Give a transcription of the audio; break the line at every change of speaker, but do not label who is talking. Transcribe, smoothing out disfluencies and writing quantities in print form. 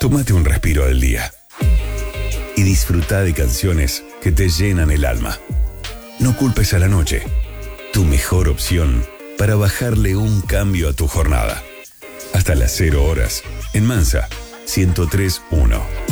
Tómate un respiro del día y disfruta de canciones que te llenan el alma. No culpes a la noche, tu mejor opción para bajarle un cambio a tu jornada. Hasta las 0 horas, en Mansa 103.1.